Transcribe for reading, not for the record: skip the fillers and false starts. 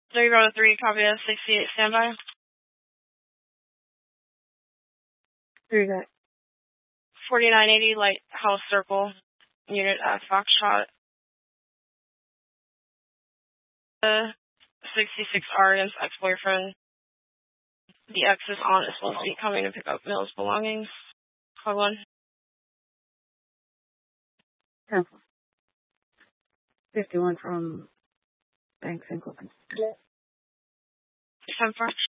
303, copy of 68, standby. Who's that? 4980, Lighthouse Circle, unit at Foxtrot. 66R against ex-boyfriend. The ex is on, is supposed to be coming to pick up Mill's belongings. Call 1. 51 from Banks and Cookins. 10-4.